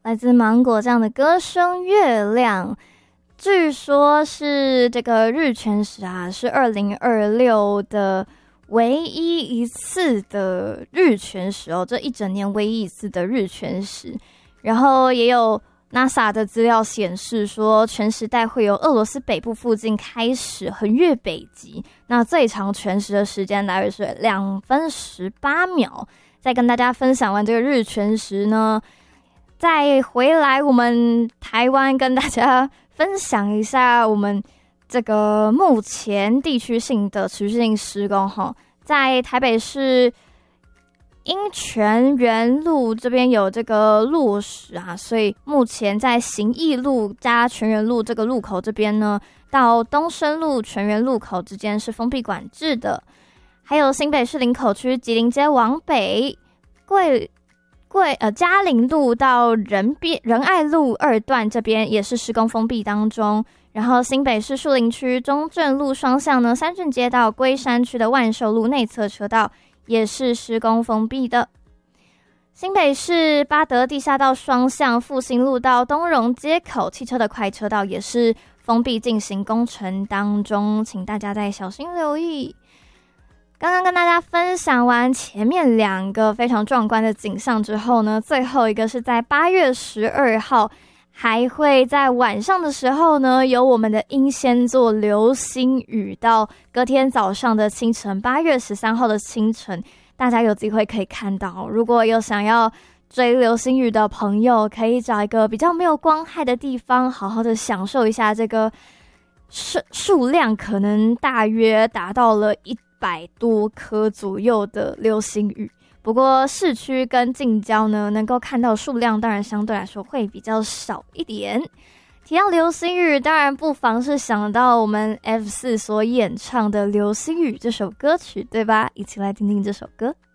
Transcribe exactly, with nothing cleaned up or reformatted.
来自芒果酱的歌声《月亮》，据说是这个日全食啊，是二零二六的唯一一次的日全食哦，这一整年唯一一次的日全食。然后也有 NASA 的资料显示说，全食带会由俄罗斯北部附近开始横越北极，那最长全食的时间大约是两分十八秒。再跟大家分享完这个日全食呢，再回来我们台湾跟大家分享一下我们这个目前地区性的持续性施工哈，在台北市因泉园路这边有这个落石啊，所以目前在行义路加泉园路这个路口这边呢，到东升路泉园路口之间是封闭管制的。还有新北市林口区吉林街往北贵贵呃嘉陵路到仁边仁爱路二段这边也是施工封闭当中。然后新北市树林区中正路双向呢，三郡街到龟山区的万寿路内侧车道也是施工封闭的。新北市八德地下道双向复兴路到东荣街口汽车的快车道也是封闭进行工程当中，请大家再小心留意。刚刚跟大家分享完前面两个非常壮观的景象之后呢，最后一个是在八月十二号，还会在晚上的时候呢，有我们的英仙座流星雨，到隔天早上的清晨，八月十三号的清晨，大家有机会可以看到。如果有想要追流星雨的朋友，可以找一个比较没有光害的地方，好好的享受一下这个数数量可能大约达到了一百多颗左右的流星雨。不过市区跟近郊呢，能够看到数量当然相对来说会比较少一点。提到流星雨，当然不妨是想到我们 F 四 所演唱的《流星雨》这首歌曲，对吧？一起来听听这首歌。